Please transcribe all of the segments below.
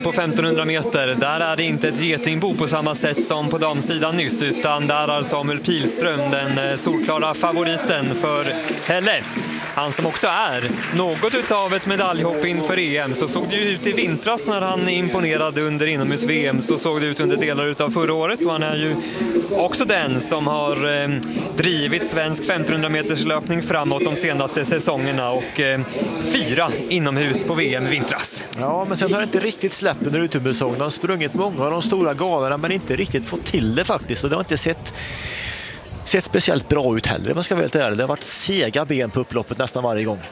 På 1500 meter, där är det inte ett getingbo på samma sätt som på damsidan nyss, utan där är Samuel Pilström den solklara favoriten för Helle. Han som också är något utav ett medaljhopp inför EM. Så såg det ju ut i vintras när han imponerade under inomhus-VM. Så såg det ut under delar utav förra året. Och han är ju också den som har drivit svensk 1500 meters löpning framåt de senaste säsongerna. Och 4 inomhus på VM i vintras. Ja, men sen har det inte riktigt släppt under utomhussäsongen. De har sprungit många av de stora galorna men inte riktigt fått till det faktiskt. Och det har inte sett speciellt bra ut heller. Man ska väl det har varit sega ben på upploppet nästan varje gång.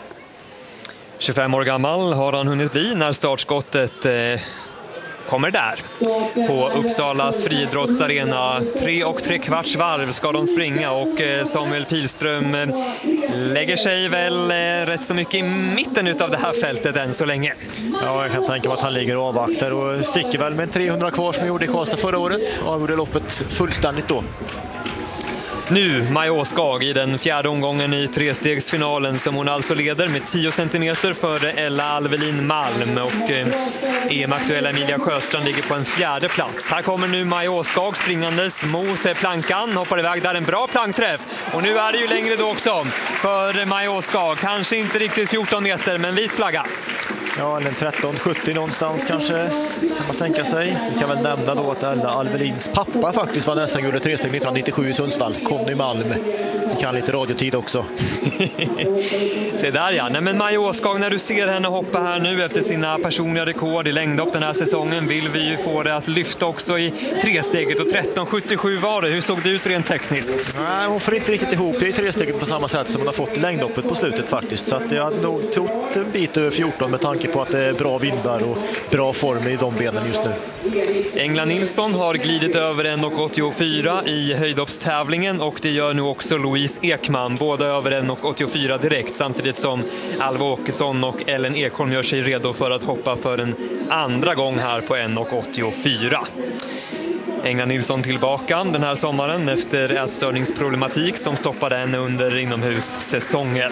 25 år gammal har han hunnit bli när startskottet kommer där. På Uppsalas friidrottsarena 3 3/4 varv ska de springa och Samuel Pilström lägger sig väl rätt så mycket i mitten utav det här fältet än så länge. Ja, jag kan tänka mig att han ligger och avvaktar och sticker väl med 300 kvar som gjorde i Karlstad förra året och gjorde loppet fullständigt då. Nu Maja Åskag i den fjärde omgången i trestegsfinalen som hon alltså leder med 10 centimeter före Ella Alvelin Malm och EM-aktuella Emilia Sjöstrand ligger på en fjärde plats. Här kommer nu Maja Åskag springandes mot plankan, hoppar iväg där, en bra plankträff och nu är det ju längre då också för Maja Åskag, kanske inte riktigt 14 meter men vit flagga. Ja, eller 13-70 någonstans kanske kan man tänka sig. Vi kan väl nämna då att Ella Alvelins pappa faktiskt var nästan gjorde 3-steg 1997 i Sundsvall. Conny Malm. Vi kan lite radiotid också. Se där ja. Nej, men Maja Åskag, när du ser henne hoppa här nu efter sina personliga rekord i längdhopp den här säsongen vill vi ju få det att lyfta också i tresteget och 13.77 var det. Hur såg det ut rent tekniskt? Nej, hon får inte riktigt ihop det i tresteget på samma sätt som hon har fått i längdhoppet på slutet faktiskt. Så att jag hade nog trott en bit över 14 med tanke på att det är bra vindar och bra form i de benen just nu. Engla Nilsson har glidit över 1,84 i höjdhoppstävlingen och det gör nu också Louise Ekman, båda över 1,84 direkt samtidigt som Alva Åkesson och Ellen Ekholm gör sig redo för att hoppa för en andra gång här på 1,84. Engla Nilsson tillbaka den här sommaren efter ätstörningsproblematik som stoppade henne under inomhussäsongen.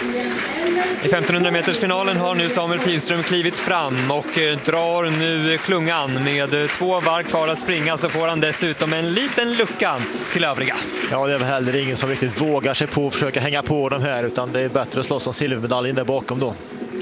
I 1500 metersfinalen har nu Samuel Pilström klivit fram och drar nu klungan med 2 varv kvar att springa så får han dessutom en liten lucka till övriga. Ja, det är väl heller ingen som riktigt vågar sig på att försöka hänga på de här utan det är bättre att slåss om silvermedaljen där bakom då.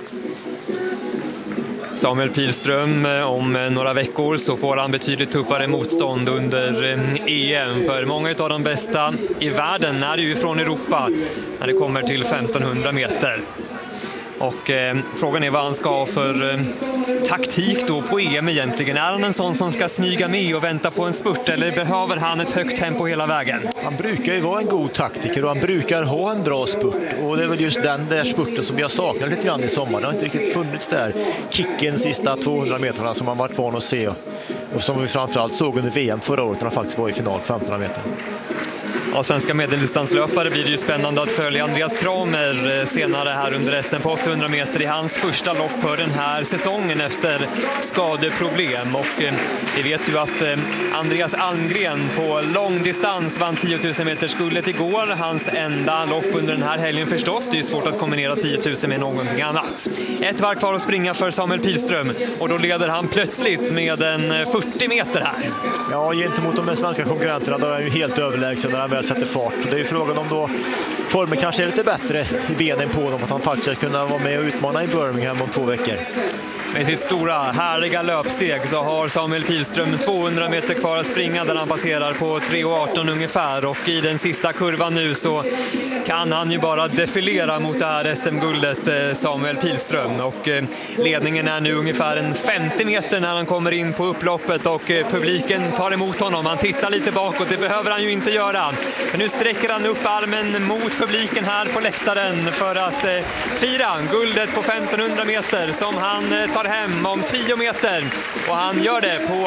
Samuel Pilström, om några veckor så får han betydligt tuffare motstånd under EM. För många av de bästa i världen är ju från Europa när det kommer till 1500 meter. Och frågan är vad han ska ha för taktik då på EM egentligen. Är han en sån som ska smyga med och vänta på en spurt eller behöver han ett högt tempo hela vägen? Han brukar ju vara en god taktiker och han brukar ha en bra spurt. Och det är väl just den där spurten som jag saknar lite grann i sommar. Det har inte riktigt funnits där. Kicken sista 200 meterna som man varit van att se. Och som vi framförallt såg under VM förra året när han faktiskt var i final på 1500 meter. Av svenska medeldistanslöpare blir det ju spännande att följa Andreas Kramer senare här under SM på 800 meter i hans första lopp för den här säsongen efter skadeproblem. Och vi vet ju att Andreas Almgren på långdistans vann 10 000 meters guldet igår. Hans enda lopp under den här helgen förstås. Det är svårt att kombinera 10 000 med någonting annat. Ett varv kvar att springa för Samuel Pilström och då leder han plötsligt med en 40 meter här. Ja, gentemot de svenska konkurrenterna då är han ju helt överlägsen när han väl sätter fart. Det är ju frågan om då formen kanske är lite bättre i benen på dem, att han faktiskt ska kunna vara med och utmana i Birmingham om 2 veckor. Med sitt stora, härliga löpsteg så har Samuel Pilström 200 meter kvar att springa där han passerar på 3,18 ungefär. Och i den sista kurvan nu så kan han ju bara defilera mot det här SM-guldet, Samuel Pilström. Och ledningen är nu ungefär en 50 meter när han kommer in på upploppet och publiken tar emot honom. Han tittar lite bakåt, det behöver han ju inte göra. Men nu sträcker han upp armen mot publiken här på läktaren för att fira guldet på 1500 meter som han tar hem om 10 meter. Och han gör det på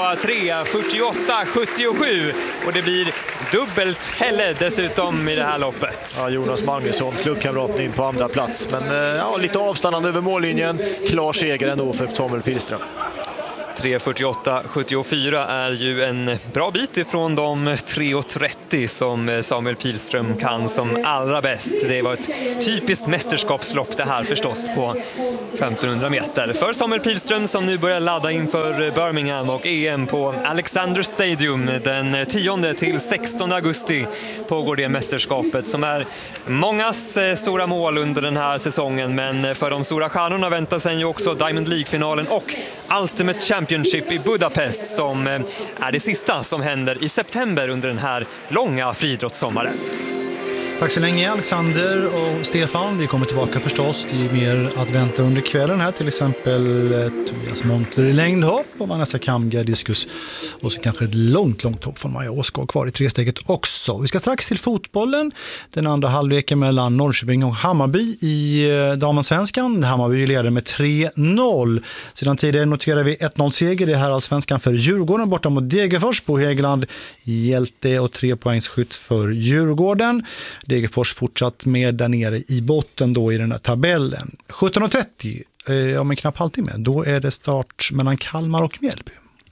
3:48,77 och det blir dubbelt Helle dessutom i det här loppet. Ja, Jonas Magnusson, klubbkamraten, in på andra plats. Men ja, lite avstannande över mållinjen. Klar seger ändå för Samuel Pilström. 3:48,74 är ju en bra bit ifrån de 3:30 som Samuel Pihlström kan som allra bäst. Det var ett typiskt mästerskapslopp det här förstås på 1500 meter. För Samuel Pihlström som nu börjar ladda inför Birmingham och EM på Alexander Stadium den 10 till 16 augusti pågår det mästerskapet som är mångas stora mål under den här säsongen, men för de stora stjärnorna väntar sen ju också Diamond League-finalen och Ultimate Championship i Budapest som är det sista som händer i september under den här långa friidrottssommaren. Tack så länge Alexander och Stefan. Vi kommer tillbaka förstås. Det är mer att vänta under kvällen här. Till exempel Tobias Montler i längdhopp och Vanessa Kamga diskus. Och så kanske ett långt hopp från Maja Åskog kvar i tresteget också. Vi ska strax till fotbollen. Den andra halvleken mellan Norrköping och Hammarby i damallsvenskan. Hammarby leder med 3-0. Sedan tidigare noterar vi 1-0-seger i herrallsvenskan för Djurgården borta mot Degerfors på Hägeland. Hjälte och 3-poängsskytt för Djurgården. Degerfors fortsatt med där nere i botten då i den här tabellen. 17:30, om en knapp halvtimme, då är det start mellan Kalmar och Mjällby.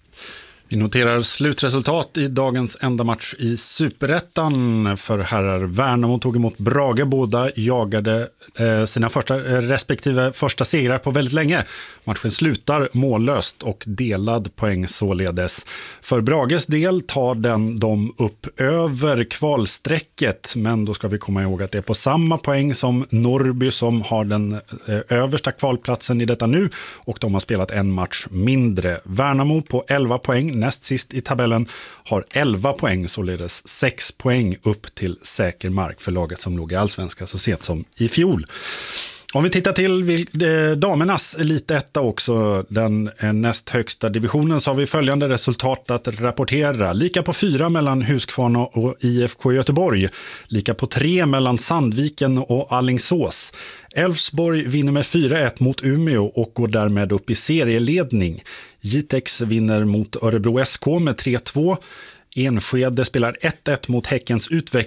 Vi noterar slutresultat i dagens enda match i Superettan för herrar. Värnamo tog emot Brage. Båda jagade sina respektive första segrar på väldigt länge. Matchen slutar mållöst och delad poäng således. För Brages del tar de upp över kvalsträcket, men då ska vi komma ihåg att det är på samma poäng som Norrby som har den översta kvalplatsen i detta nu, och de har spelat en match mindre. Värnamo på 11 poäng, näst sist i tabellen, har 11 poäng, således 6 poäng upp till säker mark för laget som låg i allsvenskan så sent som i fjol. Om vi tittar till damernas elitetta också, den näst högsta divisionen, så har vi följande resultat att rapportera. Lika på 4 mellan Huskvarna och IFK Göteborg. Lika på 3 mellan Sandviken och Alingsås. Elfsborg vinner med 4-1 mot Umeå och går därmed upp i serieledning. Jitex vinner mot Örebro SK med 3-2. Enskede spelar 1-1 mot Häckens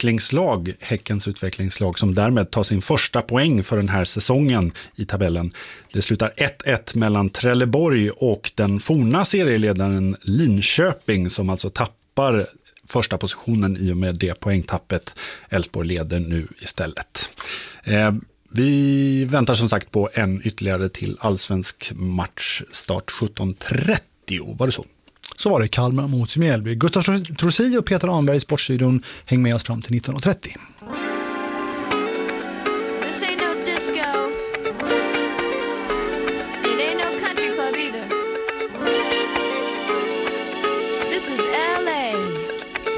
utvecklingslag som därmed tar sin första poäng för den här säsongen i tabellen. Det slutar 1-1 mellan Trelleborg och den forna serieledaren Linköping som alltså tappar första positionen i och med det poängtappet. Elfsborg leder nu istället. Vi väntar som sagt på en ytterligare till allsvensk matchstart 17:30. Var det så? Så var det Kalmar mot Mjällby. Gustav Trossi och Peter Anberg i Sportstudion. Häng med oss fram till 19:30.